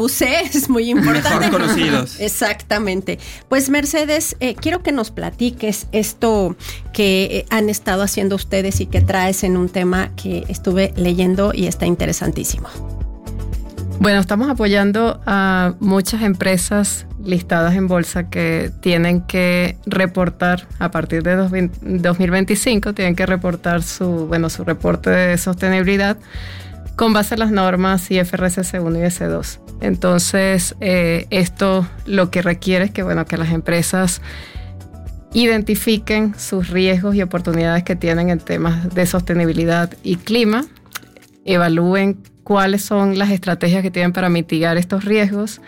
es muy importante. Mejor conocidos. Exactamente. Pues Mercedes, quiero que nos platiques esto que han estado haciendo ustedes y que traes en un tema que estuve leyendo y está interesantísimo. Bueno, estamos apoyando a muchas empresas listadas en bolsa que tienen que reportar a partir de 2025, tienen que reportar su reporte de sostenibilidad con base en las normas IFRS 1 y S2. Entonces, esto lo que requiere es que las empresas identifiquen sus riesgos y oportunidades que tienen en temas de sostenibilidad y clima, evalúen cuáles son las estrategias que tienen para mitigar estos riesgos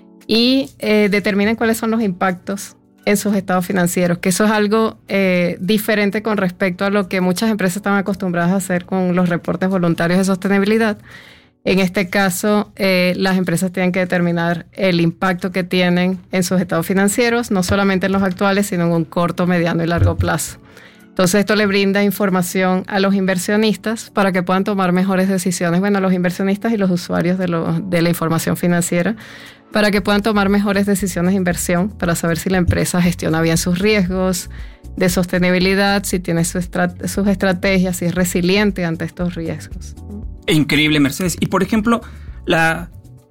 y determinen cuáles son los impactos en sus estados financieros, que eso es algo diferente con respecto a lo que muchas empresas están acostumbradas a hacer con los reportes voluntarios de sostenibilidad. En este caso, las empresas tienen que determinar el impacto que tienen en sus estados financieros, no solamente en los actuales, sino en un corto, mediano y largo plazo. Entonces, esto le brinda información a los inversionistas para que puedan tomar mejores decisiones. Bueno, los inversionistas y los usuarios de la información financiera, para que puedan tomar mejores decisiones de inversión, para saber si la empresa gestiona bien sus riesgos de sostenibilidad, si tiene sus estrategias, si es resiliente ante estos riesgos. Increíble, Mercedes. Y, por ejemplo, las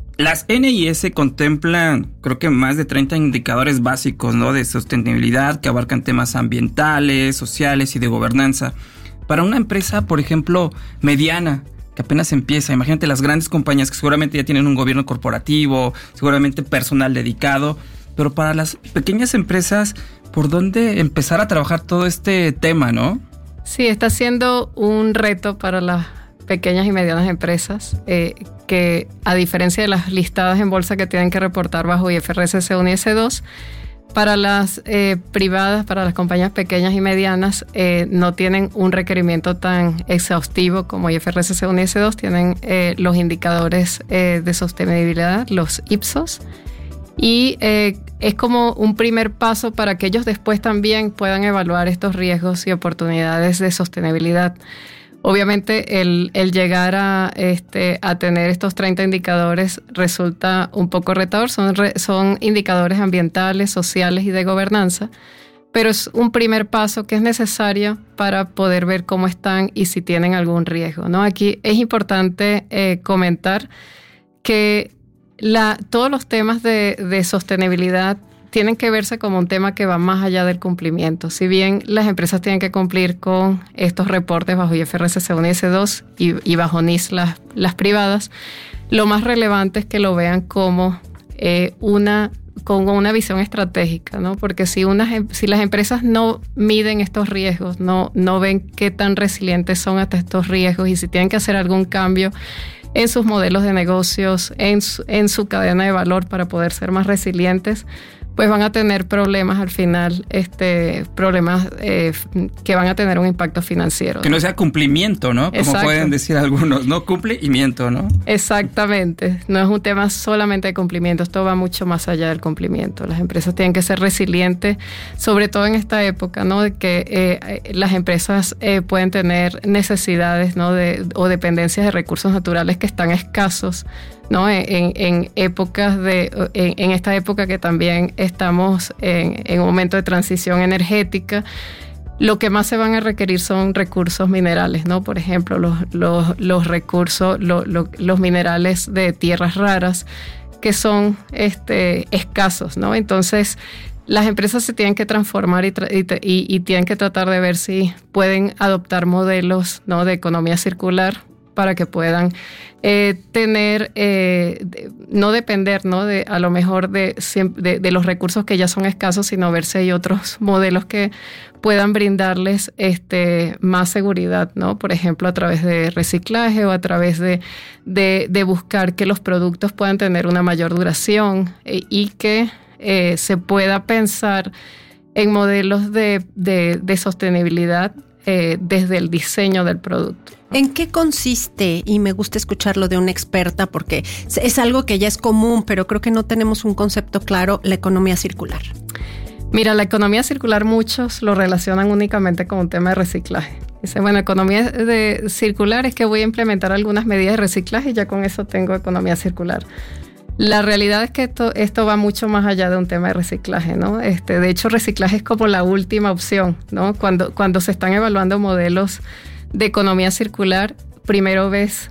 NIS contemplan, creo que más de 30 indicadores básicos, ¿no?, de sostenibilidad que abarcan temas ambientales, sociales y de gobernanza. Para una empresa, por ejemplo, mediana, que apenas empieza, imagínate las grandes compañías que seguramente ya tienen un gobierno corporativo, seguramente personal dedicado, pero para las pequeñas empresas, ¿por dónde empezar a trabajar todo este tema, no? Sí, está siendo un reto para las pequeñas y medianas empresas, que a diferencia de las listadas en bolsa que tienen que reportar bajo IFRS 1 y S2, para las privadas, para las compañías pequeñas y medianas, no tienen un requerimiento tan exhaustivo como IFRS 1 y S2, tienen los indicadores de sostenibilidad, los IPSOS, y es como un primer paso para que ellos después también puedan evaluar estos riesgos y oportunidades de sostenibilidad. Obviamente el llegar a tener estos 30 indicadores resulta un poco retador. Son indicadores ambientales, sociales y de gobernanza, pero es un primer paso que es necesario para poder ver cómo están y si tienen algún riesgo, ¿no? Aquí es importante comentar que todos los temas de sostenibilidad tienen que verse como un tema que va más allá del cumplimiento. Si bien las empresas tienen que cumplir con estos reportes bajo IFRS 1 y S2 y bajo NIS las privadas, lo más relevante es que lo vean como una visión estratégica, ¿no? Porque si las empresas no miden estos riesgos, no ven qué tan resilientes son ante estos riesgos y si tienen que hacer algún cambio en sus modelos de negocios, en su cadena de valor para poder ser más resilientes, pues van a tener problemas al final, problemas que van a tener un impacto financiero. Que no sea cumplimiento, ¿no? Como Exacto. Pueden decir algunos, no cumplimiento, ¿no? Exactamente, no es un tema solamente de cumplimiento, esto va mucho más allá del cumplimiento. Las empresas tienen que ser resilientes, sobre todo en esta época, ¿no? De que las empresas pueden tener necesidades, ¿no? O dependencias de recursos naturales que están escasos, ¿no? En esta época que también estamos en un momento de transición energética, lo que más se van a requerir son recursos minerales, ¿no? Por ejemplo, los recursos, los minerales de tierras raras que son escasos, ¿no? Entonces, las empresas se tienen que transformar y tienen que tratar de ver si pueden adoptar modelos, ¿no? De economía circular para que puedan no depender, ¿no? A lo mejor de los recursos que ya son escasos, sino ver si hay otros modelos que puedan brindarles más seguridad, ¿no? Por ejemplo, a través de reciclaje o a través de buscar que los productos puedan tener una mayor duración y que se pueda pensar en modelos de sostenibilidad desde el diseño del producto. ¿En qué consiste? Y me gusta escucharlo de una experta porque es algo que ya es común, pero creo que no tenemos un concepto claro, la economía circular. Mira, la economía circular muchos lo relacionan únicamente con un tema de reciclaje. Dicen, bueno, economía circular es que voy a implementar algunas medidas de reciclaje y ya con eso tengo economía circular. La realidad es que esto va mucho más allá de un tema de reciclaje, ¿no? De hecho, reciclaje es como la última opción, ¿no? Cuando se están evaluando modelos de economía circular, primero ves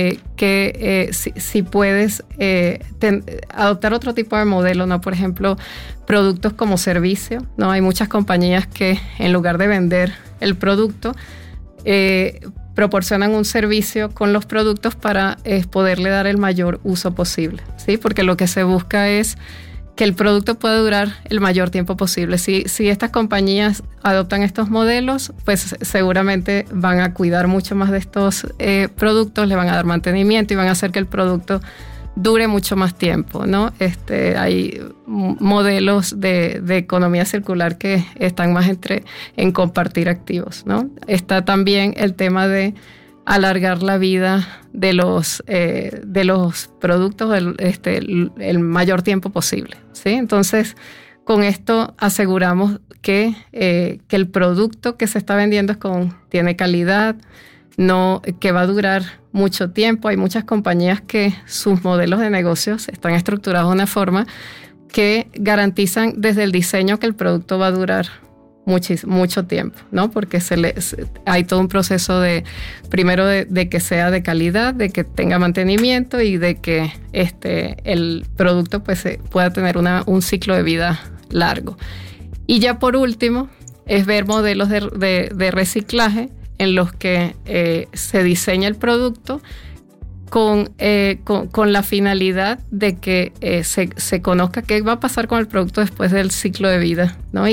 si puedes adoptar otro tipo de modelo, ¿no? Por ejemplo, productos como servicio, ¿no? Hay muchas compañías que en lugar de vender el producto, proporcionan un servicio con los productos para poderle dar el mayor uso posible, ¿sí? Porque lo que se busca es que el producto pueda durar el mayor tiempo posible. Si estas compañías adoptan estos modelos, pues seguramente van a cuidar mucho más de estos productos, le van a dar mantenimiento y van a hacer que el producto dure mucho más tiempo, ¿no? Hay modelos de economía circular que están más en compartir activos, ¿no? Está también el tema de alargar la vida de los productos el mayor tiempo posible, ¿sí? Entonces, con esto aseguramos que el producto que se está vendiendo tiene calidad, que va a durar mucho tiempo. Hay muchas compañías que sus modelos de negocios están estructurados de una forma que garantizan desde el diseño que el producto va a durar mucho tiempo, ¿no? Porque hay todo un proceso primero de que sea de calidad, de que tenga mantenimiento y de que el producto pues pueda tener un ciclo de vida largo. Y ya por último es ver modelos de reciclaje en los que se diseña el producto con la finalidad de que se conozca qué va a pasar con el producto después del ciclo de vida, ¿no?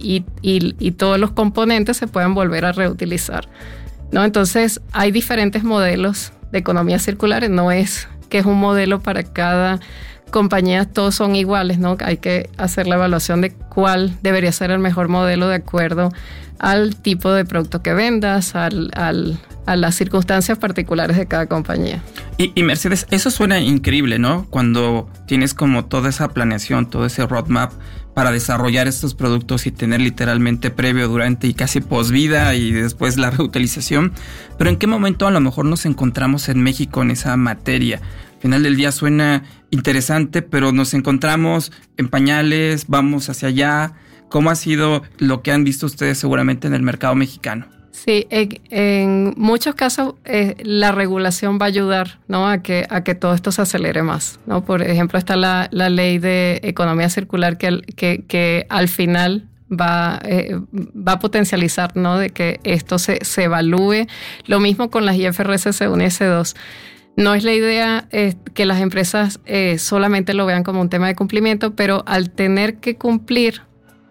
Y todos los componentes se puedan volver a reutilizar, ¿no? Entonces hay diferentes modelos de economía circular, no es que es un modelo para cada compañía, todos son iguales, ¿no? Hay que hacer la evaluación de cuál debería ser el mejor modelo de acuerdo al tipo de producto que vendas, a las circunstancias particulares de cada compañía. Y Mercedes, eso suena increíble, ¿no? Cuando tienes como toda esa planeación, todo ese roadmap para desarrollar estos productos y tener literalmente previo, durante y casi posvida y después la reutilización. Pero ¿en qué momento a lo mejor nos encontramos en México en esa materia? Al final del día suena interesante, pero nos encontramos en pañales, vamos hacia allá. ¿Cómo ha sido lo que han visto ustedes seguramente en el mercado mexicano? Sí, en muchos casos la regulación va a ayudar, ¿no? a que todo esto se acelere más, ¿no? Por ejemplo, está la ley de economía circular que al final va a potencializar, ¿no? De que esto se evalúe. Lo mismo con las IFRS 1 y S2. No es la idea que las empresas solamente lo vean como un tema de cumplimiento, pero al tener que cumplir,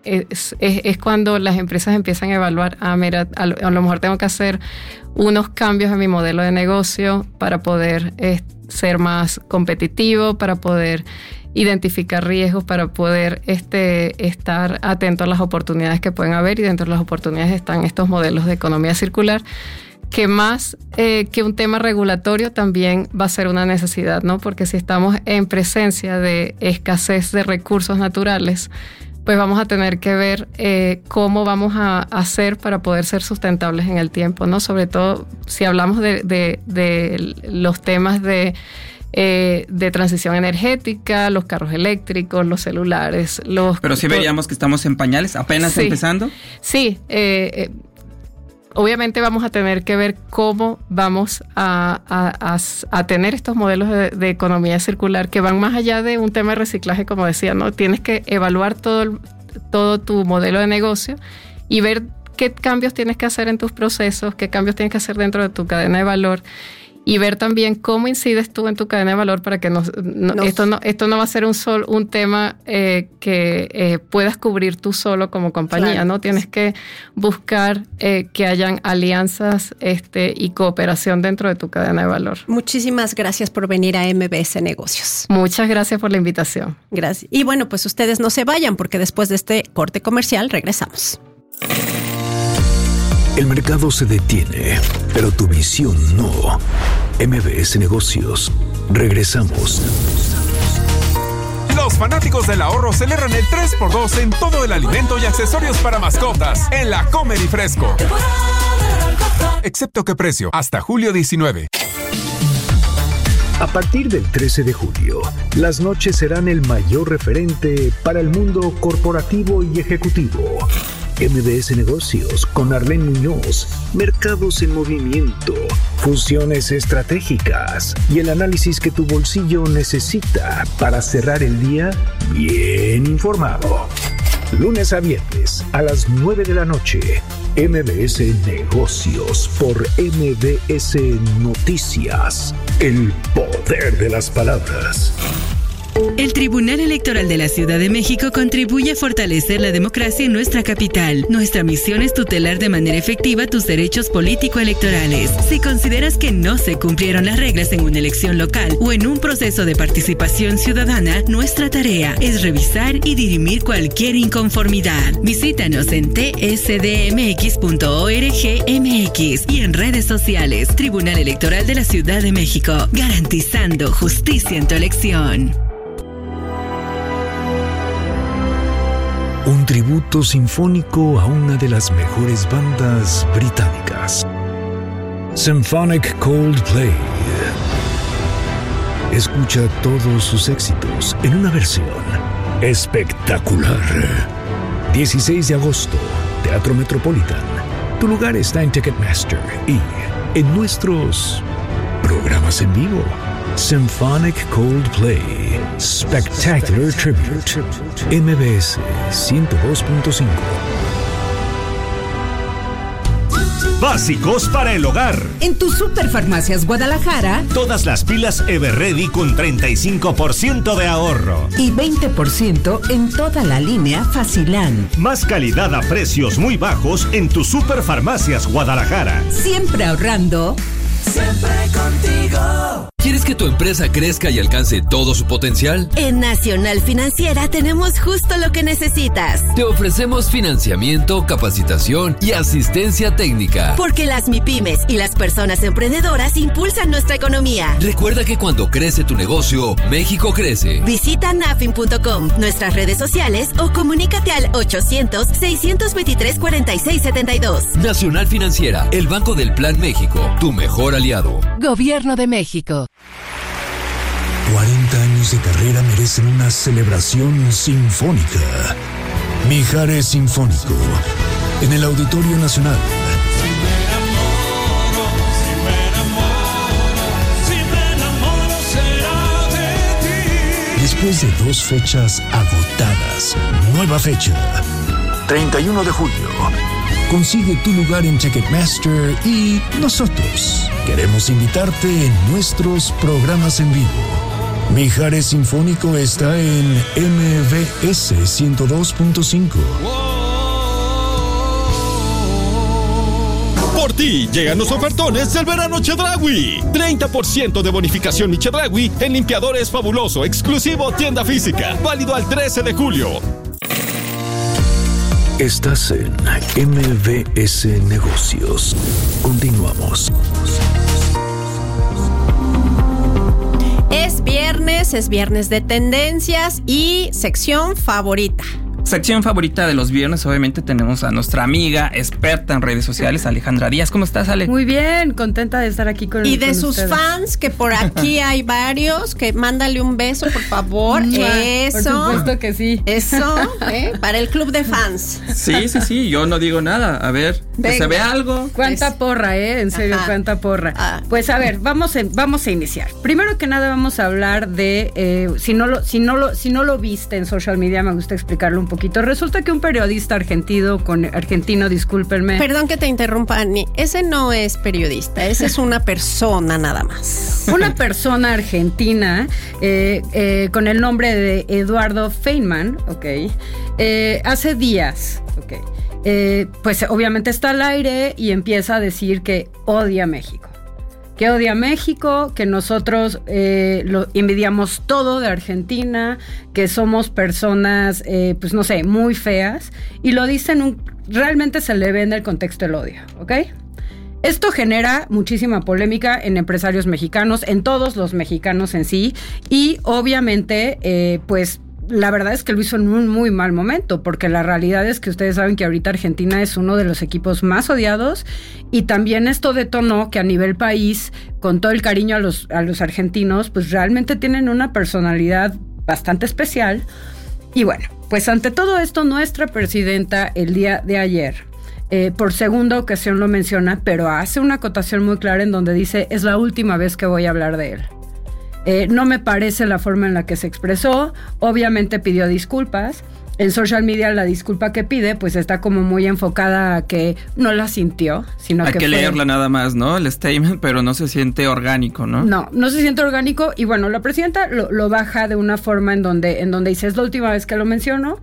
es cuando las empresas empiezan a evaluar, mira, a lo mejor tengo que hacer unos cambios en mi modelo de negocio para poder ser más competitivo, para poder identificar riesgos, para poder estar atento a las oportunidades que pueden haber, y dentro de las oportunidades están estos modelos de economía circular, que más que un tema regulatorio también va a ser una necesidad, ¿no? Porque si estamos en presencia de escasez de recursos naturales, pues vamos a tener que ver cómo vamos a hacer para poder ser sustentables en el tiempo, ¿no? Sobre todo si hablamos de los temas de transición energética, los carros eléctricos, los celulares. Pero sí veíamos que estamos en pañales, apenas empezando. Sí, obviamente vamos a tener que ver cómo vamos a tener estos modelos de economía circular que van más allá de un tema de reciclaje, como decía, ¿no? Tienes que evaluar todo tu modelo de negocio y ver qué cambios tienes que hacer en tus procesos, qué cambios tienes que hacer dentro de tu cadena de valor, y ver también cómo incides tú en tu cadena de valor para que esto no va a ser un tema que puedas cubrir tú solo como compañía, claro, ¿no? Tienes que buscar que hayan alianzas y cooperación dentro de tu cadena de valor. Muchísimas gracias por venir a MBS Negocios. Muchas gracias por la invitación. Gracias. Y bueno, pues ustedes no se vayan, porque después de este corte comercial regresamos. El mercado se detiene, pero tu visión no. MBS Negocios. Regresamos. Los fanáticos del ahorro celebran el 3x2 en todo el alimento y accesorios para mascotas en la Comer y Fresco. Excepto qué precio, hasta julio 19. A partir del 13 de julio, las noches serán el mayor referente para el mundo corporativo y ejecutivo. MBS Negocios con Arlene Muñoz, mercados en movimiento, fusiones estratégicas y el análisis que tu bolsillo necesita para cerrar el día bien informado. Lunes a viernes a las 9 de la noche, MBS Negocios por MBS Noticias. El poder de las palabras. El Tribunal Electoral de la Ciudad de México contribuye a fortalecer la democracia en nuestra capital. Nuestra misión es tutelar de manera efectiva tus derechos político-electorales. Si consideras que no se cumplieron las reglas en una elección local o en un proceso de participación ciudadana, nuestra tarea es revisar y dirimir cualquier inconformidad. Visítanos en tsdmx.org.mx y en redes sociales. Tribunal Electoral de la Ciudad de México, garantizando justicia en tu elección. Un tributo sinfónico a una de las mejores bandas británicas. Symphonic Coldplay. Escucha todos sus éxitos en una versión espectacular. 16 de agosto, Teatro Metropolitan. Tu lugar está en Ticketmaster y en nuestros programas en vivo. Symphonic Coldplay Spectacular Tribute. MBS 102.5. Básicos para el hogar. En tu Superfarmacias Guadalajara, Todas las pilas Everready con 35% de ahorro. y 20% en toda la línea Facilán. Más calidad a precios muy bajos en tu Superfarmacias Guadalajara. Siempre ahorrando. Siempre contigo. ¿Quieres que tu empresa crezca y alcance todo su potencial? En Nacional Financiera tenemos justo lo que necesitas. Te ofrecemos financiamiento, capacitación y asistencia técnica. Porque las MIPYMES y las personas emprendedoras impulsan nuestra economía. Recuerda que cuando crece tu negocio, México crece. Visita nafin.com, nuestras redes sociales o comunícate al 800-623-4672. Nacional Financiera, el Banco del Plan México, tu mejor aliado. Gobierno de México. 40 años de carrera merecen una celebración sinfónica. Mijares Sinfónico, en el Auditorio Nacional. Después de 2 fechas agotadas, nueva fecha, 31 de julio. Consigue tu lugar en Ticketmaster y nosotros queremos invitarte en nuestros programas en vivo. Mijares Sinfónico está en MBS 102.5. Por ti llegan los ofertones del verano Chedraui. 30% de bonificación mi Chedraui en limpiadores fabuloso, exclusivo tienda física. Válido al 13 de julio. Estás en MBS Negocios. Continuamos. Es viernes de tendencias y sección favorita. Sección favorita de los viernes, obviamente tenemos a nuestra amiga experta en redes sociales, Alejandra Díaz. ¿Cómo estás, Ale? Muy bien, contenta de estar aquí con Y de con sus ustedes. fans, que por aquí hay varios, que mándale un beso, por favor. Eso. Por supuesto que sí. Eso, para el club de fans. Sí, yo no digo nada. A ver, que se vea algo. Cuánta porra, en serio, Ajá. cuánta porra. Pues a ver, vamos a iniciar. Primero que nada vamos a hablar de, si no lo viste en social media, me gusta explicarlo un poquito. Resulta que un periodista argentino, discúlpenme. Perdón que te interrumpa, Ani. Ese no es periodista, ese es una persona nada más. Una persona argentina con el nombre de Eduardo Feynman, hace días, pues obviamente está al aire y empieza a decir que odia a México. Que odia a México, que nosotros lo envidiamos todo de Argentina, que somos personas, pues no sé, muy feas. Y lo dicen, realmente se le ve en el contexto el odio, ¿ok? Esto genera muchísima polémica en empresarios mexicanos, en todos los mexicanos en sí. Y obviamente, pues la verdad es que lo hizo en un muy mal momento, porque la realidad es que ustedes saben que ahorita Argentina es uno de los equipos más odiados, y también esto detonó que a nivel país, con todo el cariño a los argentinos, pues realmente tienen una personalidad bastante especial. Y bueno, pues ante todo esto, nuestra presidenta el día de ayer, por segunda ocasión lo menciona, pero hace una acotación muy clara en donde dice: es la última vez que voy a hablar de él. No me parece la forma en la que se expresó. Obviamente pidió disculpas. En social media la disculpa que pide pues está como muy enfocada a que no la sintió, sino hay que leerla nada más, ¿no? El statement, pero no se siente orgánico, ¿no? No se siente orgánico. Y bueno, la presidenta lo baja de una forma en donde dice: es la última vez que lo menciono.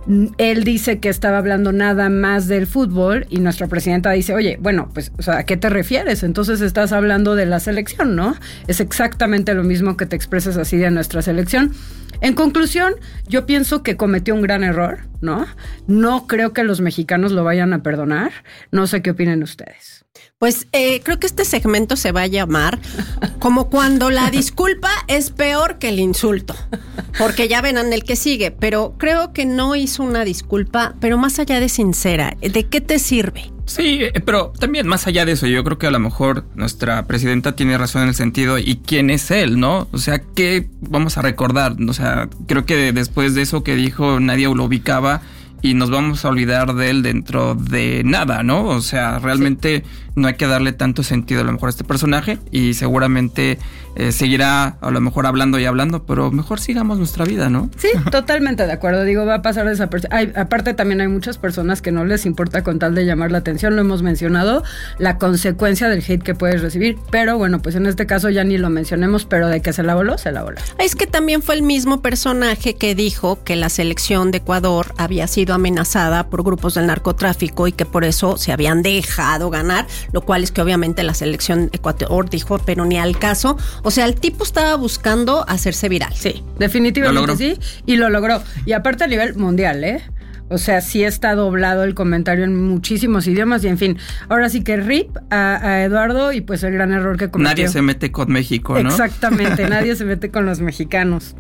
Él dice que estaba hablando nada más del fútbol, y nuestra presidenta dice: oye, bueno, pues, o sea, ¿a qué te refieres? Entonces estás hablando de la selección, ¿no? Es exactamente lo mismo que te expresas así de nuestra selección. En conclusión, yo pienso que cometió un gran error, ¿no? No creo que los mexicanos lo vayan a perdonar. No sé qué opinen ustedes. Pues creo que este segmento se va a llamar como cuando la disculpa es peor que el insulto, porque ya verán el que sigue, pero creo que no hizo una disculpa, pero más allá de sincera, ¿de qué te sirve? Sí, pero también más allá de eso, yo creo que a lo mejor nuestra presidenta tiene razón en el sentido, ¿y quién es él, no? O sea, ¿qué vamos a recordar? O sea, creo que después de eso que dijo, nadie lo ubicaba y nos vamos a olvidar de él dentro de nada, ¿no? O sea, realmente no hay que darle tanto sentido a lo mejor a este personaje, y seguramente seguirá a lo mejor hablando y hablando, pero mejor sigamos nuestra vida, ¿no? Sí, totalmente de acuerdo. Digo, va a pasar desapercibido. Aparte también hay muchas personas que no les importa con tal de llamar la atención. Lo hemos mencionado, la consecuencia del hate que puedes recibir, pero bueno, pues en este caso ya ni lo mencionemos, pero de que se la voló, se la voló. Es que también fue el mismo personaje que dijo que la selección de Ecuador había sido amenazada por grupos del narcotráfico y que por eso se habían dejado ganar, lo cual es que obviamente la selección de Ecuador dijo, pero ni al caso. O sea, el tipo estaba buscando hacerse viral. Sí, definitivamente sí, y lo logró. Y aparte a nivel mundial, ¿eh? O sea, sí está doblado el comentario en muchísimos idiomas, y en fin, ahora sí que rip a Eduardo, y pues el gran error que cometió. Nadie se mete con México, ¿no? Exactamente, nadie se mete con los mexicanos.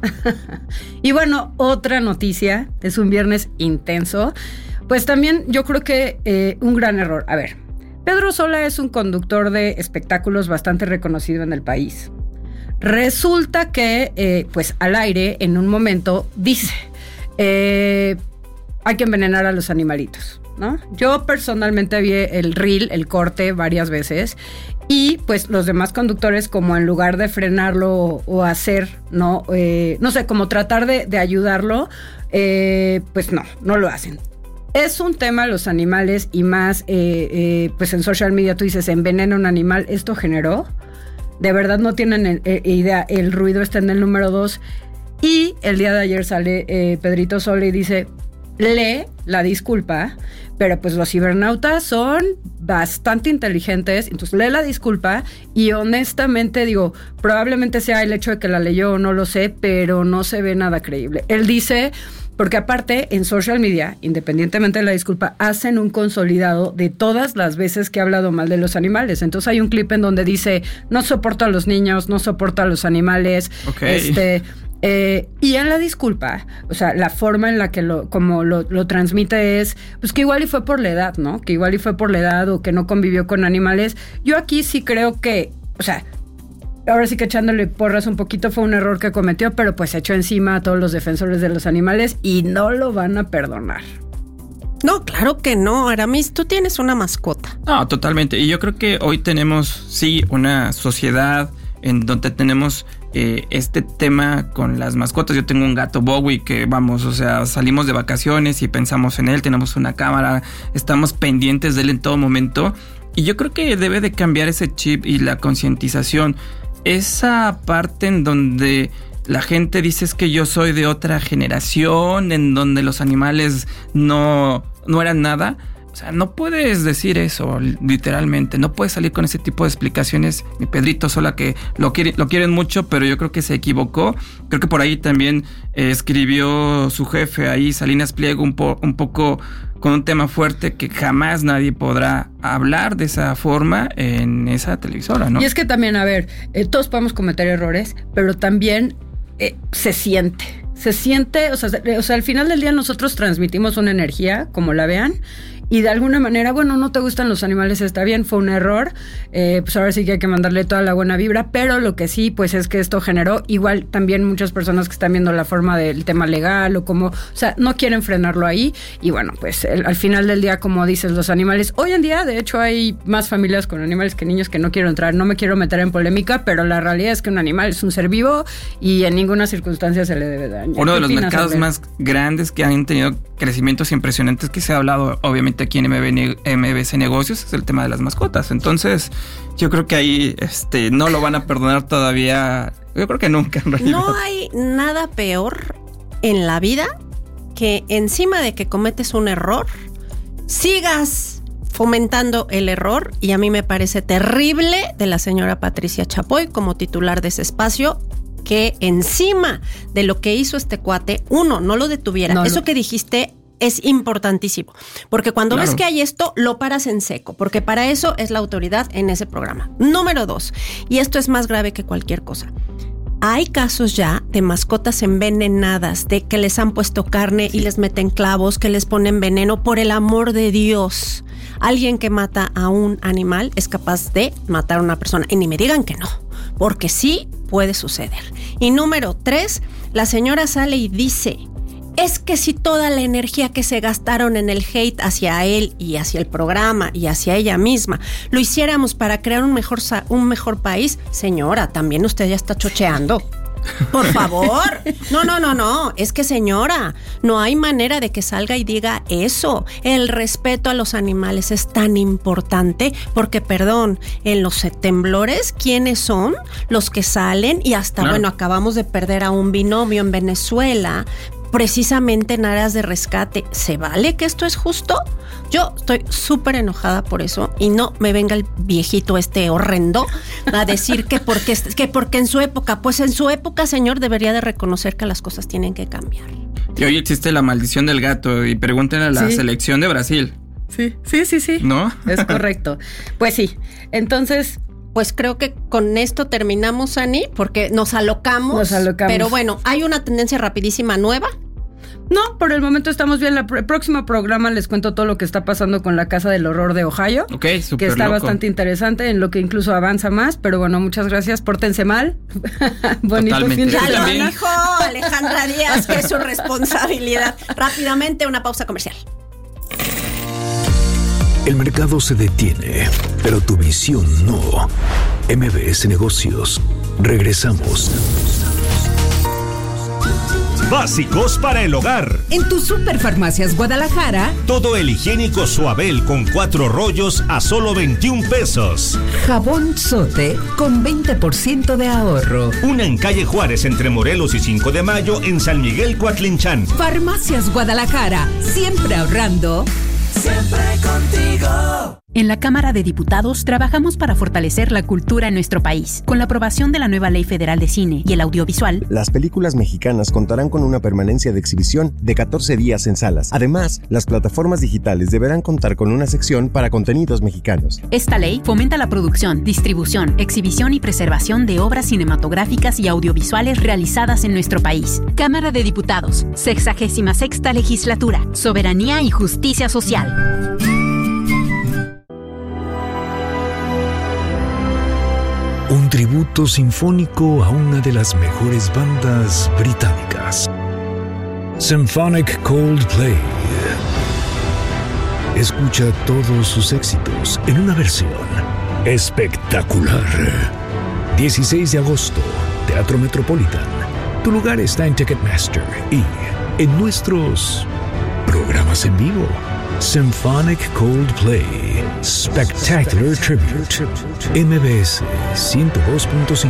Y bueno, otra noticia, es un viernes intenso, pues también yo creo que un gran error. A ver, Pedro Sola es un conductor de espectáculos bastante reconocido en el país. Resulta que, pues al aire, en un momento, dice, hay que envenenar a los animalitos, ¿no? Yo personalmente vi el reel, el corte, varias veces, y pues los demás conductores, como en lugar de frenarlo o hacer, ¿no? No sé, como tratar de ayudarlo, pues no lo hacen. Es un tema los animales, y más, pues en social media tú dices, envenena un animal, esto generó. De verdad no tienen idea, el ruido está en el número 2. Y el día de ayer sale Pedrito Sola y dice, lee la disculpa, pero pues los cibernautas son bastante inteligentes, entonces lee la disculpa, y honestamente digo, probablemente sea el hecho de que la leyó o no lo sé, pero no se ve nada creíble. Él dice, porque aparte en social media, independientemente de la disculpa, hacen un consolidado de todas las veces que ha hablado mal de los animales. Entonces hay un clip en donde dice, no soporto a los niños, no soporto a los animales, okay. Y en la disculpa, o sea, la forma en la que lo transmite es, pues que igual y fue por la edad, ¿no? Que igual y fue por la edad, o que no convivió con animales. Yo aquí sí creo que, o sea, ahora sí que echándole porras un poquito, fue un error que cometió, pero pues echó encima a todos los defensores de los animales y no lo van a perdonar. No, claro que no, Aramis, tú tienes una mascota. No, totalmente. Y yo creo que hoy tenemos, sí, una sociedad en donde tenemos este tema con las mascotas. Yo tengo un gato Bowie que, vamos, o sea, salimos de vacaciones y pensamos en él, tenemos una cámara, estamos pendientes de él en todo momento. Y yo creo que debe de cambiar ese chip y la concientización. Esa parte en donde la gente dice es que yo soy de otra generación, en donde los animales no eran nada. O sea, no puedes decir eso, literalmente. No puedes salir con ese tipo de explicaciones. Mi Pedrito Sola, que lo quieren mucho, pero yo creo que se equivocó. Creo que por ahí también escribió su jefe ahí, Salinas Pliego, un poco con un tema fuerte que jamás nadie podrá hablar de esa forma en esa televisora, ¿no? Y es que también, a ver, todos podemos cometer errores, pero también se siente. se siente, o sea, al final del día nosotros transmitimos una energía, como la vean, y de alguna manera, bueno, no te gustan los animales, está bien, fue un error, pues ahora sí que hay que mandarle toda la buena vibra, pero lo que sí, pues es que esto generó igual también muchas personas que están viendo la forma del tema legal o como, o sea, no quieren frenarlo ahí, y bueno, pues al final del día, como dices, los animales, hoy en día, de hecho, hay más familias con animales que niños, que no quiero entrar, no me quiero meter en polémica, pero la realidad es que un animal es un ser vivo y en ninguna circunstancia se le debe dañar. Uno de los mercados más grandes que han tenido crecimientos impresionantes que se ha hablado, obviamente, aquí en MBC Negocios, es el tema de las mascotas. Entonces, yo creo que ahí no lo van a perdonar todavía. Yo creo que nunca, en realidad. No hay nada peor en la vida que encima de que cometes un error, sigas fomentando el error, y a mí me parece terrible de la señora Patricia Chapoy como titular de ese espacio, que encima de lo que hizo este cuate, uno, no lo detuviera. No, eso que dijiste es importantísimo, porque cuando ves que hay esto, lo paras en seco, porque para eso es la autoridad en ese programa. Número 2, y esto es más grave que cualquier cosa. Hay casos ya de mascotas envenenadas, de que les han puesto carne y les meten clavos, que les ponen veneno. Por el amor de Dios, alguien que mata a un animal es capaz de matar a una persona. Y ni me digan que no, porque sí puede suceder. Y número 3, la señora sale y dice, es que si toda la energía que se gastaron en el hate hacia él y hacia el programa y hacia ella misma lo hiciéramos para crear un mejor país, señora, también usted ya está chocheando. Por favor. No. Es que, señora, no hay manera de que salga y diga eso. El respeto a los animales es tan importante porque, perdón, en los temblores, ¿quiénes son los que salen? Y hasta, bueno, acabamos de perder a un binomio en Venezuela, precisamente en áreas de rescate. ¿Se vale que esto es justo? Yo estoy súper enojada por eso, y no me venga el viejito horrendo a decir que porque en su época, pues en su época, señor, debería de reconocer que las cosas tienen que cambiar. Y hoy existe la maldición del gato, y pregúntenle a la selección de Brasil. Sí. ¿No? Es correcto. Pues sí, entonces... Pues creo que con esto terminamos, Ani, porque nos alocamos. Pero bueno, hay una tendencia rapidísima nueva. No, por el momento estamos bien. El próximo programa les cuento todo lo que está pasando con la Casa del Horror de Ohio. Ok, súper que está bastante interesante, en lo que incluso avanza más. Pero bueno, muchas gracias. Pórtense mal. Bonito fin de semana. Ya lo dijo Alejandra Díaz, que es su responsabilidad. Rápidamente, una pausa comercial. El mercado se detiene, pero tu visión no. MBS Negocios. Regresamos. Básicos para el hogar. En tu Superfarmacias Guadalajara, todo el higiénico Suabel con 4 rollos a solo 21 pesos. Jabón Sote con 20% de ahorro. Una en calle Juárez entre Morelos y 5 de Mayo en San Miguel Coatlinchán. Farmacias Guadalajara, siempre ahorrando. Siempre contigo. En la Cámara de Diputados trabajamos para fortalecer la cultura en nuestro país. Con la aprobación de la nueva Ley Federal de Cine y el Audiovisual, las películas mexicanas contarán con una permanencia de exhibición de 14 días en salas. Además, las plataformas digitales deberán contar con una sección para contenidos mexicanos. Esta ley fomenta la producción, distribución, exhibición y preservación de obras cinematográficas y audiovisuales realizadas en nuestro país. Cámara de Diputados, 66ª Legislatura, Soberanía y Justicia Social. Un tributo sinfónico a una de las mejores bandas británicas. Symphonic Coldplay. Escucha todos sus éxitos en una versión espectacular. 16 de agosto, Teatro Metropolitan. Tu lugar está en Ticketmaster y en nuestros programas en vivo. Symphonic Coldplay Spectacular Tribute. MBS 102.5.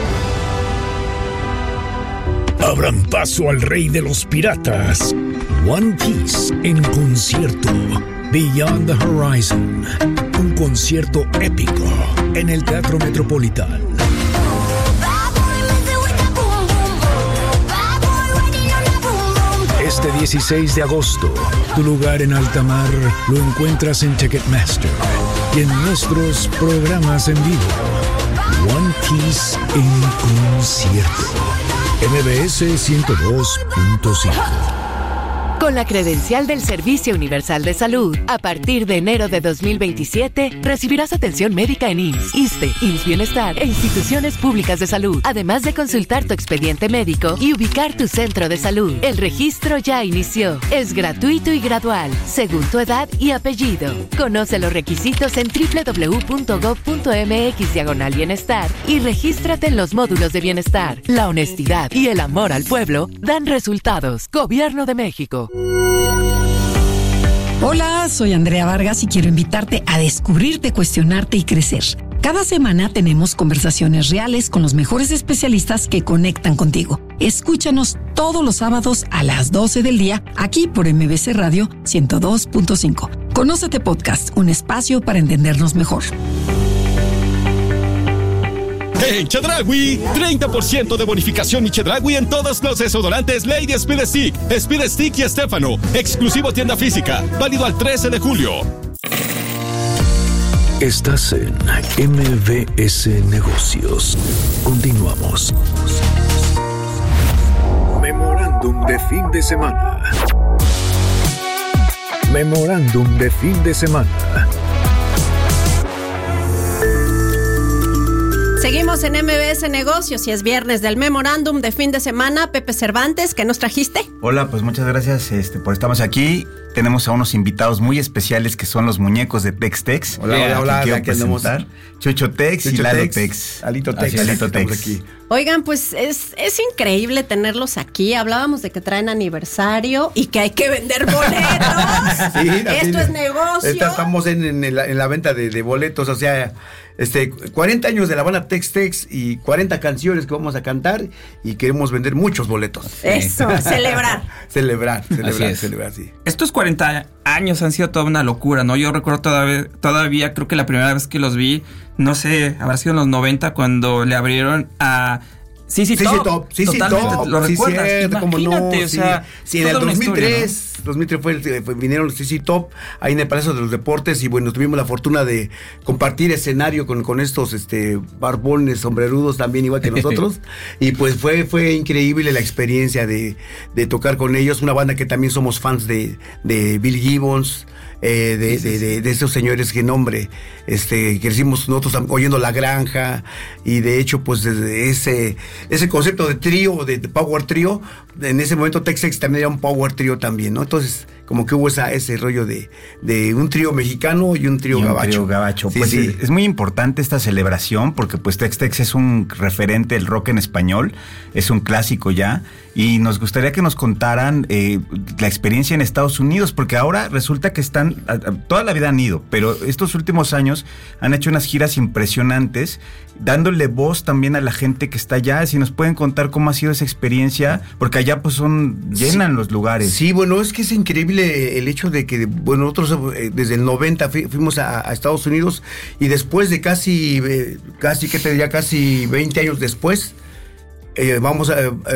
Abran paso al rey de los piratas. One Piece en concierto. Beyond the Horizon. Un concierto épico en el Teatro Metropolitan. Este 16 de agosto, tu lugar en alta mar lo encuentras en Ticketmaster y en nuestros programas en vivo. One Piece en concierto. MBS 102.5. Con la credencial del Servicio Universal de Salud, a partir de enero de 2027, recibirás atención médica en IMSS, ISSSTE, IMSS Bienestar e instituciones públicas de salud, además de consultar tu expediente médico y ubicar tu centro de salud. El registro ya inició. Es gratuito y gradual, según tu edad y apellido. Conoce los requisitos en www.gov.mx/bienestar y regístrate en los módulos de bienestar. La honestidad y el amor al pueblo dan resultados. Gobierno de México. Hola, soy Andrea Vargas y quiero invitarte a descubrirte, cuestionarte y crecer. Cada semana tenemos conversaciones reales con los mejores especialistas que conectan contigo. Escúchanos todos los sábados a las 12 del día aquí por MBC Radio 102.5. Conócete Podcast, un espacio para entendernos mejor. En Chedraui, 30% de bonificación y Chedraui en todos los desodorantes Lady Speed Stick y Estefano. Exclusivo tienda física, válido al 13 de julio. Estás en MBS Negocios. Continuamos. Memorándum de fin de semana. Memorándum de fin de semana. Seguimos en MBS Negocios y es viernes del memorándum de fin de semana. Pepe Cervantes, ¿qué nos trajiste? Hola, pues muchas gracias por estarnos aquí. Tenemos a unos invitados muy especiales que son los muñecos de Tex-Tex. Hola, quiero presentar. Chucho Tex y Lalo Tex. Alito Tex. Oigan, pues es increíble tenerlos aquí. Hablábamos de que traen aniversario y que hay que vender boletos. Sí, esto es negocio. Estamos en la venta de boletos, o sea, 40 años de la banda Tex-Tex y 40 canciones que vamos a cantar y queremos vender muchos boletos. Eso, celebrar. celebrar, sí. Estos 40 años han sido toda una locura, ¿no? Yo recuerdo todavía creo que la primera vez que los vi, no sé, habrá sido en los 90 cuando le abrieron a CC Top. Totalmente, lo recuerdas. Imagínate, o sea, en el 2003 vinieron CC Top ahí en el Palacio de los Deportes y bueno, tuvimos la fortuna de compartir escenario con estos barbones, sombrerudos también igual que nosotros y pues fue increíble la experiencia de tocar con ellos, una banda que también somos fans de Bill Gibbons, de esos señores que nombre, crecimos nosotros oyendo La Granja y de hecho pues desde ese concepto de trío, de power trío, en ese momento Tex-Tex también era un power trío también, ¿no? Entonces como que hubo ese rollo de un trío mexicano y un trío gabacho. Sí, pues sí. Es muy importante esta celebración porque pues Tex-Tex es un referente del rock en español, es un clásico ya y nos gustaría que nos contaran la experiencia en Estados Unidos porque ahora resulta que están, toda la vida han ido, pero estos últimos años han hecho unas giras impresionantes dándole voz también a la gente que está allá. Si nos pueden contar cómo ha sido esa experiencia, porque allá pues llenan los lugares. Sí, bueno, es que es increíble el hecho de que, bueno, nosotros desde el 90 fuimos a Estados Unidos y después de casi, ¿qué te diría? Casi 20 años después, vamos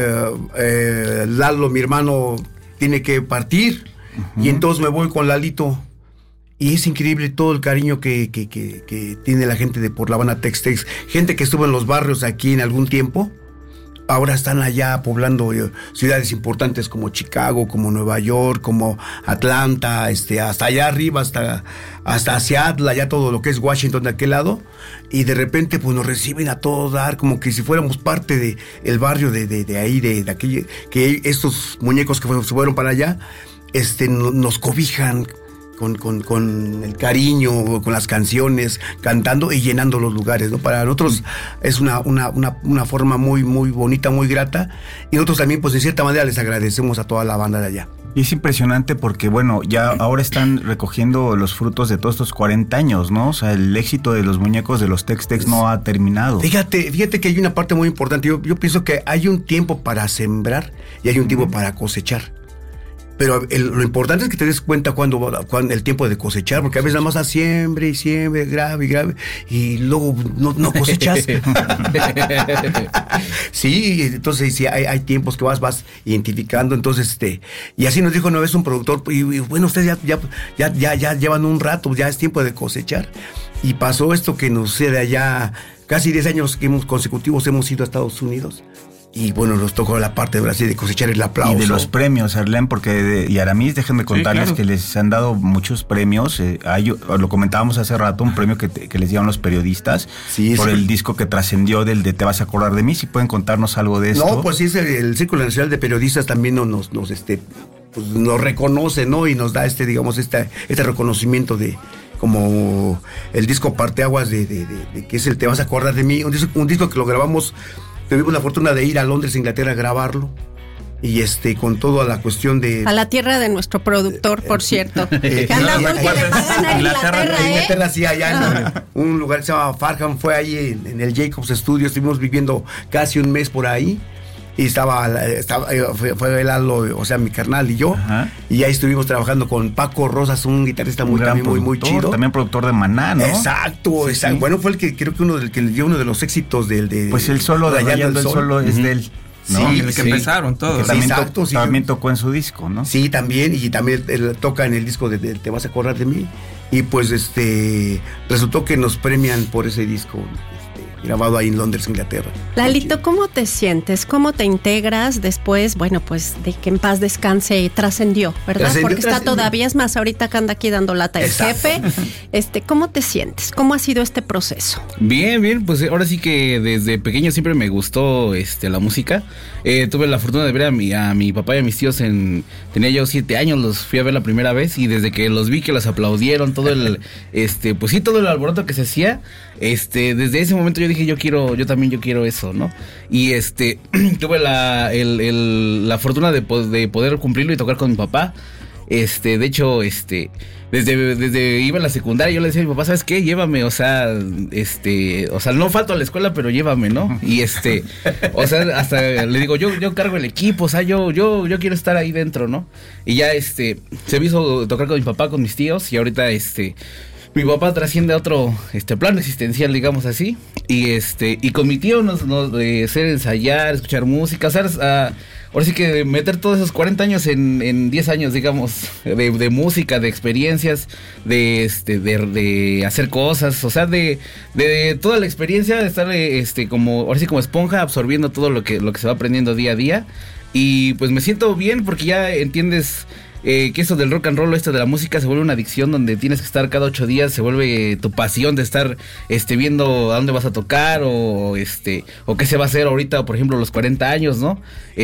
Lalo, mi hermano, tiene que partir y entonces me voy con Lalito. Y es increíble todo el cariño que tiene la gente por la banda Tex-Tex. Gente que estuvo en los barrios aquí en algún tiempo, ahora están allá poblando ciudades importantes como Chicago, como Nueva York, como Atlanta, hasta allá arriba, hasta Seattle, allá todo lo que es Washington de aquel lado. Y de repente pues nos reciben a todo dar, como que si fuéramos parte del barrio de ahí, de aquello, que estos muñecos que se fueron para allá, nos cobijan con el cariño, con las canciones, cantando y llenando los lugares, ¿no? Para nosotros es una forma muy, muy bonita, muy grata, y nosotros también, pues, de cierta manera les agradecemos a toda la banda de allá. Y es impresionante porque, bueno, ya ahora están recogiendo los frutos de todos estos 40 años, ¿no? O sea, el éxito de los muñecos de los Tex-Tex no ha terminado. Fíjate que hay una parte muy importante. Yo pienso que hay un tiempo para sembrar y hay un tiempo para cosechar. Pero lo importante es que te des cuenta cuando el tiempo de cosechar, porque a veces nada más siembre y siembre, grave, y luego no cosechas. Sí, entonces sí, hay tiempos que vas identificando, entonces y así nos dijo una vez un productor, y bueno, ustedes ya llevan un rato, ya es tiempo de cosechar, y pasó esto que nos sucede allá, casi 10 años consecutivos hemos ido a Estados Unidos. Y bueno, nos tocó la parte de Brasil de cosechar el aplauso. Y de los premios, Arlén, porque y Aramis, déjenme contarles que les han dado muchos premios. Lo comentábamos hace rato, un premio que les dieron los periodistas por el disco que trascendió del de Te vas a acordar de mí. Si pueden contarnos algo de esto. No, pues sí, el Círculo Nacional de Periodistas también nos reconoce, ¿no? Y nos da digamos, este reconocimiento de como el disco Parteaguas de que es el Te vas a acordar de mí, un disco que lo grabamos. Tuvimos la fortuna de ir a Londres, Inglaterra, a grabarlo. Y con toda la cuestión de... A la tierra de nuestro productor, por cierto. Que anda porque le pagan a Inglaterra, sí, allá en un lugar que se llama Farnham. Fue ahí en el Jacobs Studio. Estuvimos viviendo casi un mes por ahí. Y fue el Aldo, o sea, mi carnal y yo. Ajá. Y ahí estuvimos trabajando con Paco Rosas, un guitarrista muy chido. También productor de Maná, ¿no? Exacto. Sí. Bueno, fue el que creo que uno de los éxitos pues el solo de Rayando el Sol es de él, ¿no? Sí, el que empezaron todos. También tocó en su disco, ¿no? Sí, también. Y también él toca en el disco de Te vas a acordar de mí. Y pues resultó que nos premian por ese disco. Grabado ahí en Londres, Inglaterra. Lalito, ¿cómo te sientes? ¿Cómo te integras después? Bueno, pues de que en paz descanse, trascendió, ¿verdad? Porque está todavía, es más, ahorita que anda aquí dando lata el jefe. ¿Cómo te sientes? ¿Cómo ha sido este proceso? Bien, pues ahora sí que desde pequeño siempre me gustó la música. Tuve la fortuna de ver a mi papá y a mis tíos tenía yo 7 años, los fui a ver la primera vez y desde que los vi que los aplaudieron, todo el, pues sí, todo el alboroto que se hacía, desde ese momento yo dije, yo también quiero eso, ¿no? Y tuve la fortuna de poder cumplirlo y tocar con mi papá. De hecho, desde iba a la secundaria, yo le decía a mi papá, ¿sabes qué? Llévame, o sea, no falto a la escuela, pero llévame, ¿no? Y o sea, hasta le digo, yo cargo el equipo, o sea, yo quiero estar ahí dentro, ¿no? Y ya, se me hizo tocar con mi papá, con mis tíos, y ahorita, mi papá trasciende a otro plano existencial, digamos así, y con mi tío nos hacer ensayar, escuchar música, o sea, ahora sí que meter todos esos 40 años en 10 años, digamos, de música, de experiencias, de hacer cosas, o sea, de toda la experiencia, de estar ahora sí como esponja, absorbiendo todo lo que se va aprendiendo día a día, y pues me siento bien porque ya entiendes que eso del rock and roll, esto de la música se vuelve una adicción donde tienes que estar cada 8 días, se vuelve tu pasión de estar viendo a dónde vas a tocar o qué se va a hacer ahorita, por ejemplo, los 40 años, ¿no?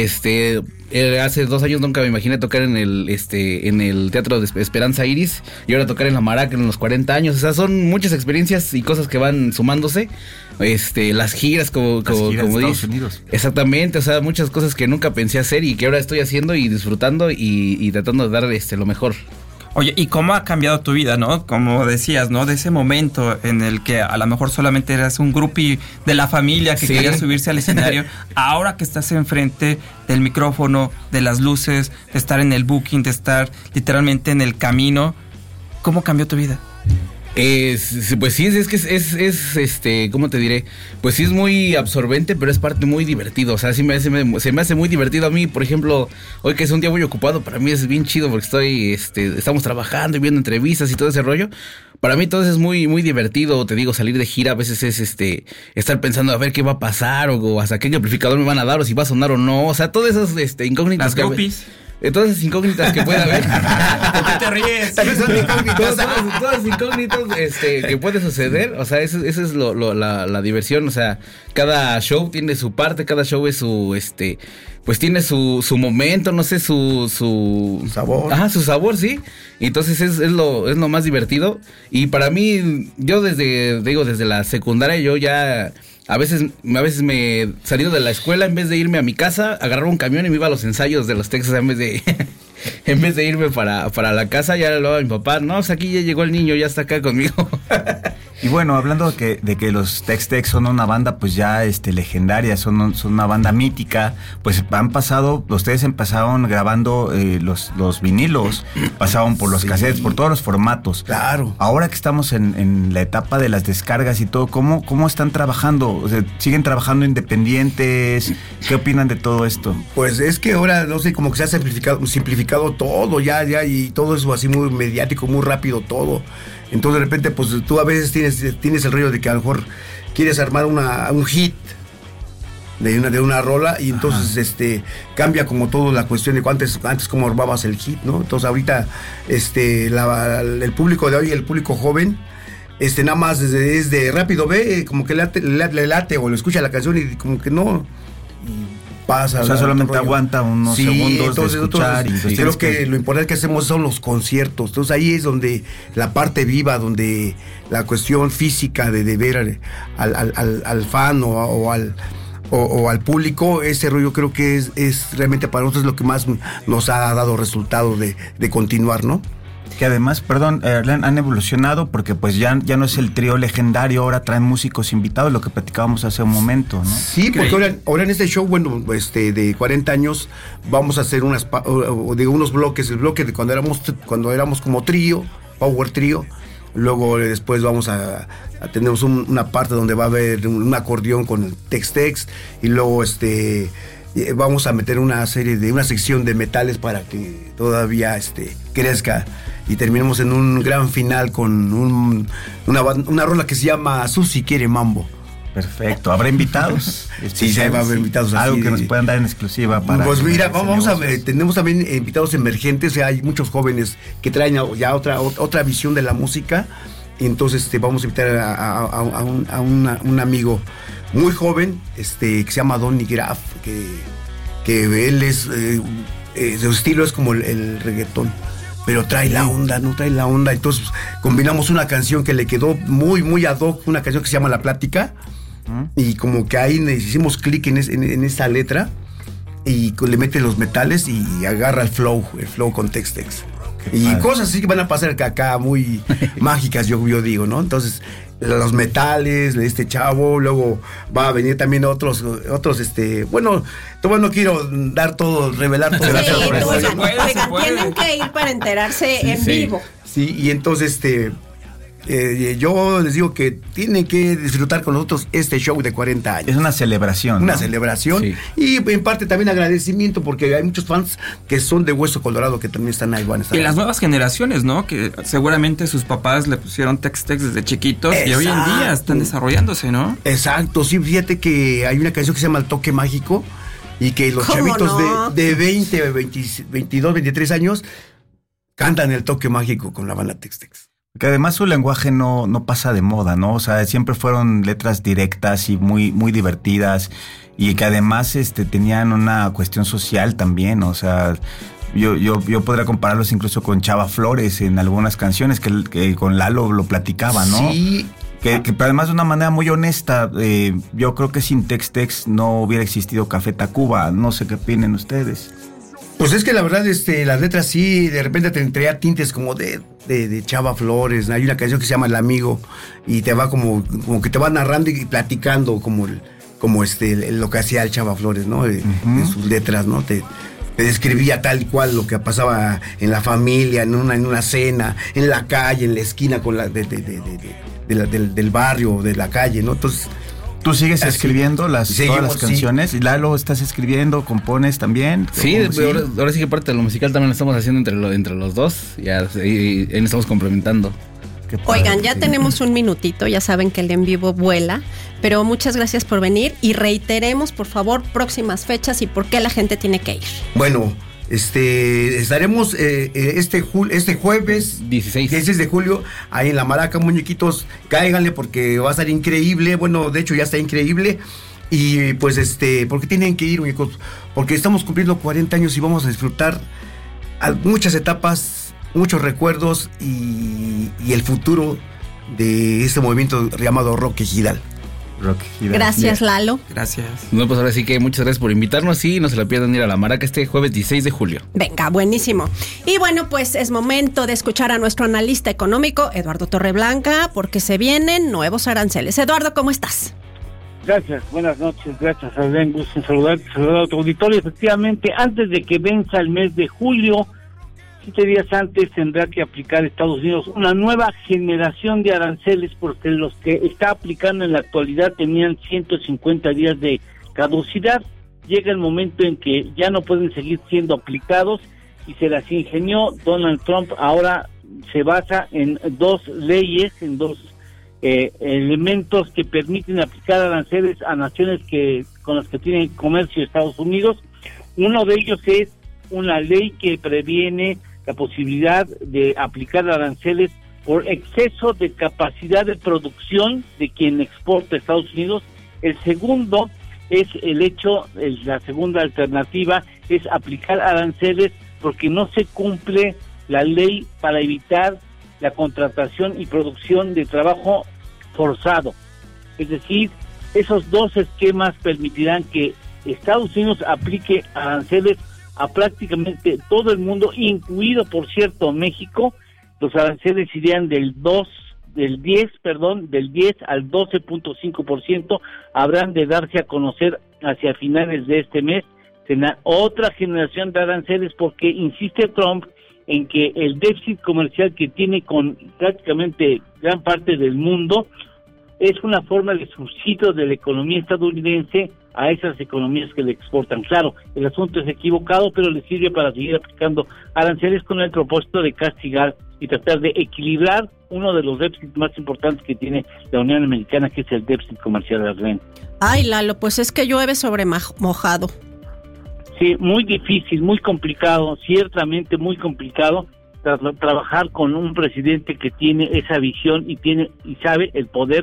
Hace 2 años nunca me imaginé tocar en el Teatro de Esperanza Iris y ahora tocar en la Maraca en los 40 años, o sea, son muchas experiencias y cosas que van sumándose. Las giras como Estados Unidos. Exactamente, o sea, muchas cosas que nunca pensé hacer y que ahora estoy haciendo y disfrutando y tratando de dar lo mejor. Oye, ¿y cómo ha cambiado tu vida, no? Como decías, ¿no? De ese momento en el que a lo mejor solamente eras un groupie de la familia que quería subirse al escenario, ahora que estás enfrente del micrófono, de las luces, de estar en el booking, de estar literalmente en el camino, ¿cómo cambió tu vida? Pues sí, es que es ¿cómo te diré? Pues sí es muy absorbente, pero es parte muy divertido, o sea, se me hace muy divertido a mí, por ejemplo, hoy que es un día muy ocupado, para mí es bien chido porque estamos trabajando y viendo entrevistas y todo ese rollo. Para mí todo eso es muy, muy divertido, te digo, salir de gira a veces es estar pensando a ver qué va a pasar o hasta qué amplificador me van a dar o si va a sonar o no, o sea, todas esas incógnitas. Las groupies. Todas las incógnitas que puede haber. ¿Por qué te ríes? Todas las incógnitas que puede suceder. O sea, esa es la diversión. O sea, cada show tiene su parte, cada show es pues tiene su momento, no sé, su sabor. Ajá, su sabor, sí. Entonces es lo más divertido. Y para mí, yo desde la secundaria, yo ya a veces me salido de la escuela, en vez de irme a mi casa, agarraba un camión y me iba a los ensayos de los Texas en vez de irme para la casa. Ya le hablaba a mi papá, no, pues aquí ya llegó el niño, ya está acá conmigo. Y bueno, hablando de que los Tex-Tex son una banda pues ya legendaria, son una banda mítica, pues ustedes empezaron grabando los vinilos, pasaron por los cassettes, por todos los formatos. Claro. Ahora que estamos en la etapa de las descargas y todo, ¿cómo están trabajando? O sea, ¿siguen trabajando independientes? ¿Qué opinan de todo esto? Pues es que ahora, no sé, como que se ha simplificado todo ya, y todo eso así muy mediático, muy rápido todo. Entonces de repente pues tú a veces tienes el rollo de que a lo mejor quieres armar un hit de una rola, y entonces cambia como todo la cuestión de antes como armabas el hit, ¿no? Entonces ahorita el público de hoy, el público joven, nada más desde rápido ve, como que le late o le escucha la canción y como que no pasa. O sea, solamente aguanta unos segundos de escuchar. Creo que lo importante que hacemos son los conciertos. Entonces ahí es donde la parte viva, donde la cuestión física de ver al fan o al público, ese rollo creo que es realmente para nosotros lo que más nos ha dado resultado de continuar, ¿no? Que además, perdón, han evolucionado porque pues ya no es el trío legendario, ahora traen músicos invitados, lo que platicábamos hace un momento, ¿no? Sí, porque ahora en este show, bueno, de 40 años, vamos a hacer unos bloques, el bloque de cuando éramos como trío, power trío. Luego después tenemos una parte donde va a haber un acordeón con el tex-tex, y luego vamos a meter una sección de metales para que todavía crezca, y terminemos en un gran final con una rola que se llama Susi quiere mambo. Perfecto. ¿Habrá invitados? Sí, va a haber invitados. Algo que nos puedan dar en exclusiva para... Pues mira, tenemos también invitados emergentes, o sea, hay muchos jóvenes que traen ya otra visión de la música, y entonces vamos a invitar a un amigo muy joven, que se llama Donny Graf, que él es, su estilo es como el reggaetón, pero trae la onda, entonces combinamos una canción que le quedó muy, muy ad hoc, una canción que se llama La Plática, y como que ahí hicimos clic en esa letra, y le mete los metales y agarra el flow con tex-tex. Y cosas así que van a pasar acá muy mágicas, yo digo, ¿no? Entonces, los metales de este chavo, luego va a venir también otros, bueno, todavía no quiero revelar todo. Tienen que ir para enterarse en vivo. Sí, y entonces yo les digo que tienen que disfrutar con nosotros este show de 40 años. Es una celebración. Una celebración. Sí. Y en parte también agradecimiento, porque hay muchos fans que son de Hueso Colorado que también están ahí. Van a estar y las nuevas generaciones, ¿no? Que seguramente sus papás le pusieron tex-tex desde chiquitos. Exacto. Y hoy en día están desarrollándose, ¿no? Exacto. Sí, fíjate que hay una canción que se llama El Toque Mágico, y que los chavitos de 20, 22, 23 años cantan El Toque Mágico con la banda tex-tex. Que además su lenguaje no pasa de moda, ¿no? O sea, siempre fueron letras directas y muy, muy divertidas, y que además tenían una cuestión social también, o sea, yo podría compararlos incluso con Chava Flores en algunas canciones que con Lalo lo platicaba, ¿no? Sí. Que además de una manera muy honesta, yo creo que sin tex-tex no hubiera existido Café Tacuba, no sé qué opinen ustedes. Pues es que la verdad, las letras sí, de repente te traía tintes como de Chava Flores. Hay una canción que se llama El Amigo, y te va como que te va narrando y platicando como lo que hacía el Chava Flores, ¿no? En sus letras, ¿no? Te describía tal cual lo que pasaba en la familia, en una cena, en la calle, en la esquina con del barrio, de la calle, ¿no? Entonces, ¿tú sigues escribiendo todas las canciones? ¿Y Lalo, estás escribiendo, compones también? Sí, ahora sí que parte de lo musical también lo estamos haciendo entre los dos. Ya y nos estamos complementando. Oigan, ya tenemos un minutito, ya saben que el en vivo vuela, pero muchas gracias por venir, y reiteremos, por favor, próximas fechas y por qué la gente tiene que ir. Bueno, estaremos este jueves 16 de julio ahí en La Maraca, muñequitos, cáiganle porque va a estar increíble. Bueno, de hecho ya está increíble, y pues porque tienen que ir, muñecos, porque estamos cumpliendo 40 años y vamos a disfrutar muchas etapas, muchos recuerdos y el futuro de este movimiento llamado Rock Ejidal. Gracias, Lalo. Gracias. No, pues ahora sí que muchas gracias por invitarnos, y no se la pierdan ir a La Maraca este jueves 16 de julio. Venga, buenísimo. Y bueno, pues es momento de escuchar a nuestro analista económico, Eduardo Torreblanca, porque se vienen nuevos aranceles. Eduardo, ¿cómo estás? Gracias, buenas noches, gracias, Arlene, gusto en saludar a tu auditorio. Efectivamente, antes de que venza el mes de julio, 7 días antes, tendrá que aplicar Estados Unidos una nueva generación de aranceles, porque los que está aplicando en la actualidad tenían 150 días de caducidad. Llega el momento en que ya no pueden seguir siendo aplicados, y se las ingenió Donald Trump. Ahora se basa en dos leyes, en dos elementos que permiten aplicar aranceles a naciones con las que tiene comercio Estados Unidos. Uno de ellos es una ley que previene la posibilidad de aplicar aranceles por exceso de capacidad de producción de quien exporta a Estados Unidos. El segundo es la segunda alternativa es aplicar aranceles porque no se cumple la ley para evitar la contratación y producción de trabajo forzado. Es decir, esos dos esquemas permitirán que Estados Unidos aplique aranceles a prácticamente todo el mundo, incluido, por cierto, México. Los aranceles irían del 10 al 12.5%, habrán de darse a conocer hacia finales de este mes. Será otra generación de aranceles porque insiste Trump en que el déficit comercial que tiene con prácticamente gran parte del mundo es una forma de subsidio de la economía estadounidense a esas economías que le exportan. Claro, el asunto es equivocado, pero le sirve para seguir aplicando aranceles con el propósito de castigar y tratar de equilibrar uno de los déficits más importantes que tiene la Unión Americana, que es el déficit comercial de Arlen. Ay, Lalo, pues es que llueve sobre mojado. Sí, muy difícil, muy complicado, ciertamente muy complicado trabajar con un presidente que tiene esa visión y sabe el poder,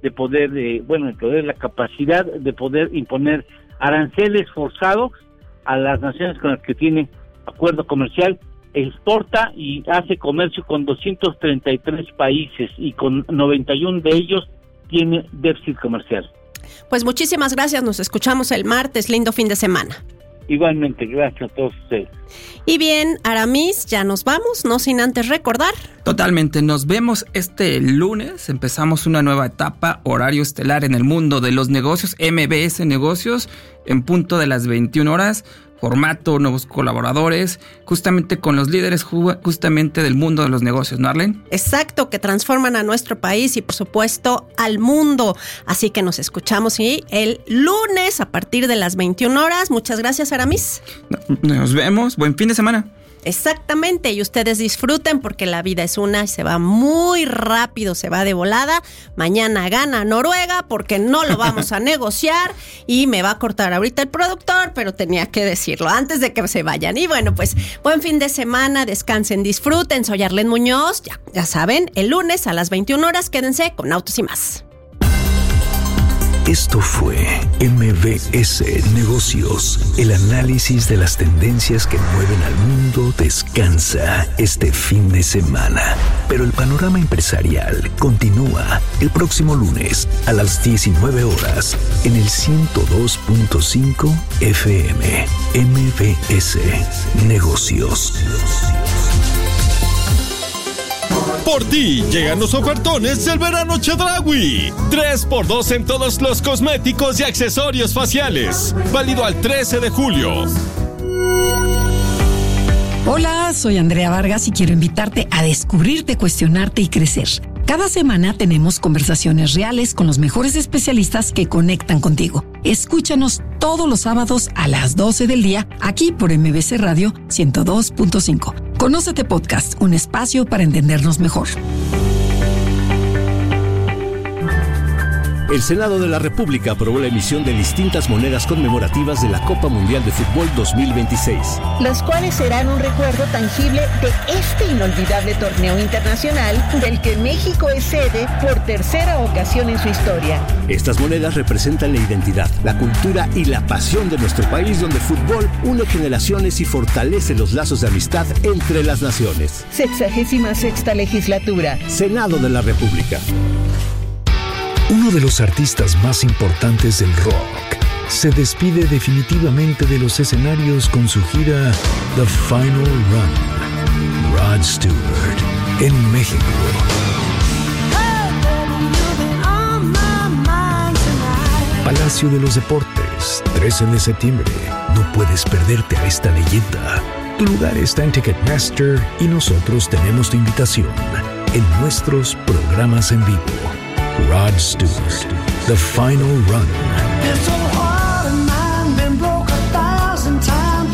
la capacidad de poder imponer aranceles forzados a las naciones con las que tiene acuerdo comercial. Exporta y hace comercio con 233 países y con 91 de ellos tiene déficit comercial. Pues muchísimas gracias, nos escuchamos el martes, lindo fin de semana. Igualmente, gracias a todos ustedes. Y bien, Aramis, ya nos vamos, no sin antes recordar. Totalmente, nos vemos este lunes, empezamos una nueva etapa, horario estelar en el mundo de los negocios, MBS Negocios, en punto de las 21 horas, formato, nuevos colaboradores, justamente con los líderes justamente del mundo de los negocios, ¿no, Arlen? Exacto, que transforman a nuestro país y por supuesto al mundo. Así que nos escuchamos el lunes a partir de las 21 horas. Muchas gracias, Aramis. Nos vemos, buen fin de semana. Exactamente, y ustedes disfruten porque la vida es una y se va muy rápido, se va de volada. Mañana gana Noruega porque no lo vamos a negociar y me va a cortar ahorita el productor, pero tenía que decirlo antes de que se vayan. Y bueno, pues buen fin de semana, descansen, disfruten. Soy Arlen Muñoz, ya saben, el lunes a las 21 horas quédense con Autos y Más. Esto fue MBS Negocios. El análisis de las tendencias que mueven al mundo descansa este fin de semana. Pero el panorama empresarial continúa el próximo lunes a las 19 horas en el 102.5 FM. MBS Negocios. Por ti llegan los ofertones del verano Chedraui. 3x2 en todos los cosméticos y accesorios faciales. Válido al 13 de julio. Hola, soy Andrea Vargas y quiero invitarte a descubrirte, cuestionarte y crecer. Cada semana tenemos conversaciones reales con los mejores especialistas que conectan contigo. Escúchanos todos los sábados a las 12 del día aquí por MBC Radio 102.5. Conócete Podcast, un espacio para entendernos mejor. El Senado de la República aprobó la emisión de distintas monedas conmemorativas de la Copa Mundial de Fútbol 2026. Las cuales serán un recuerdo tangible de este inolvidable torneo internacional del que México es sede por tercera ocasión en su historia. Estas monedas representan la identidad, la cultura y la pasión de nuestro país, donde el fútbol une generaciones y fortalece los lazos de amistad entre las naciones. 66ª legislatura. Senado de la República. Uno de los artistas más importantes del rock se despide definitivamente de los escenarios con su gira The Final Run. Rod Stewart, en México. Palacio de los Deportes, 13 de septiembre. No puedes perderte a esta leyenda. Tu lugar está en Ticketmaster y nosotros tenemos tu invitación en nuestros programas en vivo. Rod Stewart, The Final Run.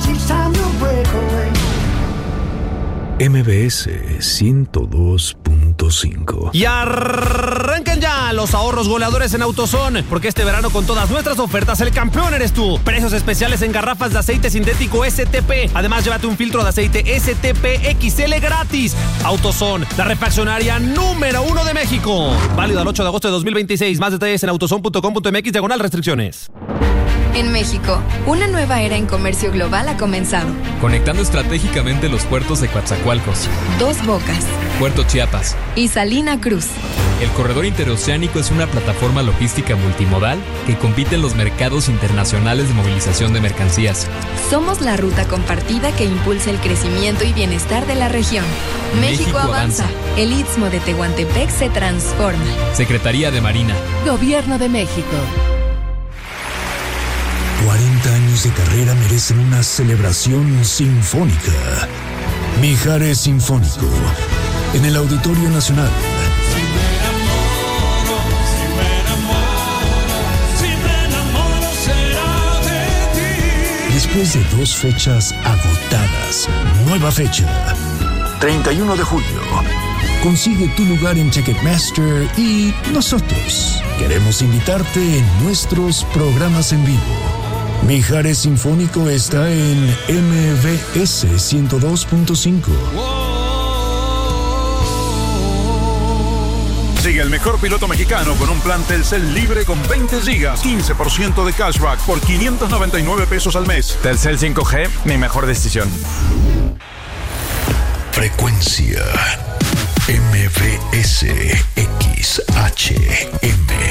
MBS 102.5 102.5. Y arrancan ya los ahorros goleadores en AutoZone, porque este verano con todas nuestras ofertas el campeón eres tú. Precios especiales en garrafas de aceite sintético STP. Además, llévate un filtro de aceite STP XL gratis. AutoZone, la refaccionaria número 1 de México. Válido al 8 de agosto de 2026. Más detalles en autozone.com.mx/restricciones. En México, una nueva era en comercio global ha comenzado. Conectando estratégicamente los puertos de Coatzacoalcos, Dos Bocas, Puerto Chiapas y Salina Cruz. El corredor interoceánico es una plataforma logística multimodal que compite en los mercados internacionales de movilización de mercancías. Somos la ruta compartida que impulsa el crecimiento y bienestar de la región. México avanza. El Istmo de Tehuantepec se transforma. Secretaría de Marina. Gobierno de México. 40 años de carrera merecen una celebración sinfónica. Mijares Sinfónico, en el Auditorio Nacional. Después de 2 fechas agotadas, nueva fecha, 31 de julio. Consigue tu lugar en Ticketmaster y nosotros queremos invitarte en nuestros programas en vivo. Mijares Sinfónico está en MBS 102.5. Sigue el mejor piloto mexicano con un plan Telcel libre con 20 gigas, 15% de cashback por 599 pesos al mes. Telcel 5G, mi mejor decisión. Frecuencia MBS XHM.